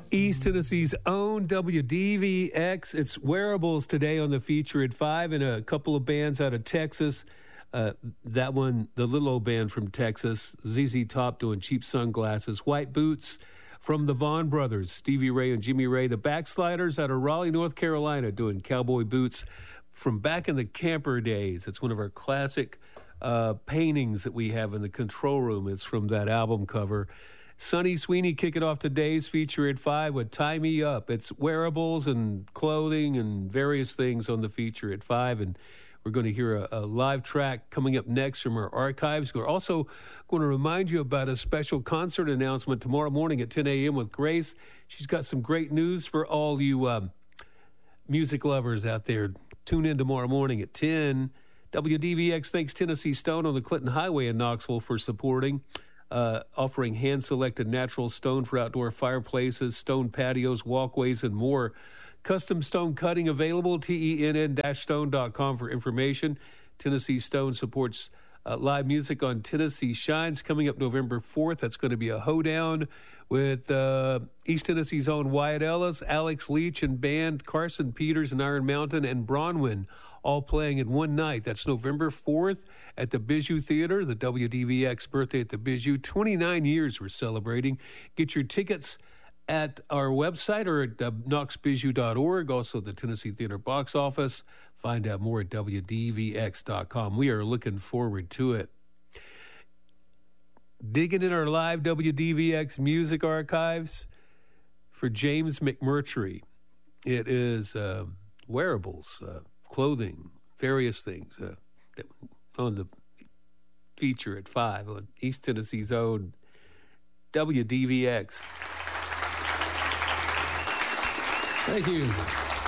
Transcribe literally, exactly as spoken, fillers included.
East Tennessee's own W D V X. It's Wearables today on the feature at five, and a couple of bands out of Texas. Uh, that one, the little old band from Texas, Z Z Top doing Cheap Sunglasses. White Boots from the Vaughn Brothers, Stevie Ray and Jimmy Ray. The Backsliders out of Raleigh, North Carolina, doing Cowboy Boots from back in the camper days. It's one of our classic uh, paintings that we have in the control room. It's from that album cover. Sonny Sweeney kicking off today's feature at five with Tie Me Up. It's wearables and clothing and various things on the feature at five. And we're going to hear a, a live track coming up next from our archives. We're also going to remind you about a special concert announcement tomorrow morning at ten a.m. with Grace. She's got some great news for all you um, music lovers out there. Tune in tomorrow morning at ten. W D V X thanks Tennessee Stone on the Clinton Highway in Knoxville for supporting. Uh, offering hand-selected natural stone for outdoor fireplaces, stone patios, walkways, and more. Custom stone cutting available, T E N N stone dot com for information. Tennessee Stone supports uh, live music on Tennessee Shines coming up November fourth. That's going to be a hoedown with uh, East Tennessee's own Wyatt Ellis, Alex Leach and band, Carson Peters and Iron Mountain, and Bronwyn, all playing in one night. That's November fourth at the Bijou Theater, the W D V X birthday at the Bijou. twenty-nine years we're celebrating. Get your tickets at our website or at uh, knox bijou dot org, also the Tennessee Theater box office. Find out more at W D V X dot com. We are looking forward to it. Digging in our live W D V X music archives for James McMurtry. It is uh, wearables, uh, clothing, various things uh, that, on the feature at five on East Tennessee's own W D V X. Thank you.